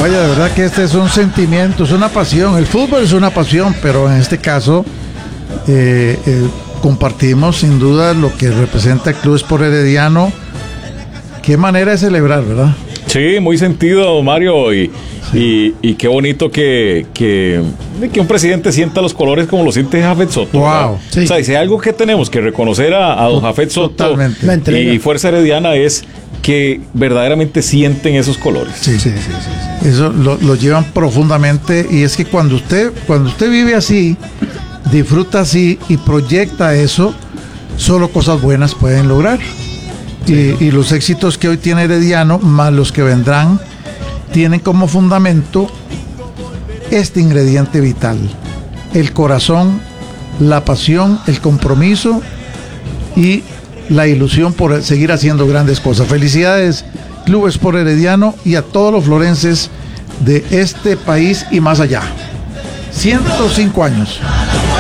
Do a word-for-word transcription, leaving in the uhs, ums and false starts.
Vaya, de verdad que este es un sentimiento, es una pasión. El fútbol es una pasión, pero en este caso eh, eh, compartimos sin duda lo que representa el Club Sport Herediano. Qué manera de celebrar, ¿verdad? Sí, muy sentido, Mario, y, sí. y, y qué bonito que, que, que un presidente sienta los colores como lo siente Jafet Soto. Wow. Sí. O sea, si hay algo que tenemos que reconocer a, a don Jafet Soto y Fuerza Herediana es que verdaderamente sienten esos colores. Sí, sí, sí, sí, sí. Eso lo, lo llevan profundamente, y es que cuando usted, cuando usted vive así, disfruta así y proyecta eso, solo cosas buenas pueden lograr. Y, y los éxitos que hoy tiene Herediano, más los que vendrán, tienen como fundamento este ingrediente vital: el corazón, la pasión, el compromiso y la ilusión por seguir haciendo grandes cosas. Felicidades, Club Sport Herediano, y a todos los florenses de este país y más allá. ciento cinco años.